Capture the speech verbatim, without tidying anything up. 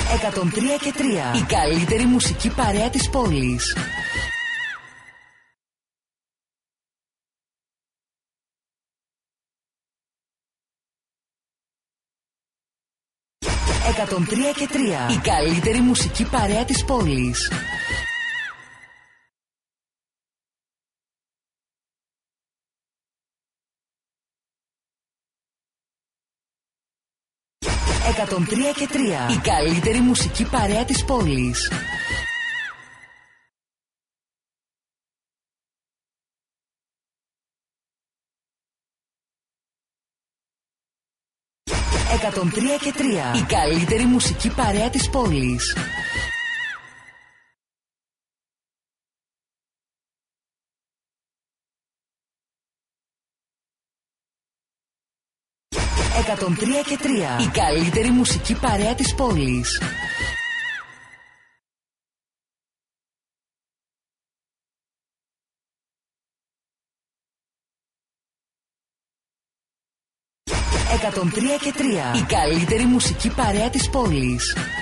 εκατόν τρία και τρία. Η καλύτερη μουσική παρέα της πόλης. εκατόν τρία και τρία. Η καλύτερη μουσική παρέα της πόλης. εκατόν τρία και τρία. Η καλύτερη μουσική παρέα της πόλης. εκατόν τρία και τρία. Η καλύτερη μουσική παρέα της πόλης. εκατόν τρία και τρία. Η καλύτερη μουσική παρέα της πόλης. εκατόν τρία και τρία. Η καλύτερη μουσική παρέα της πόλης.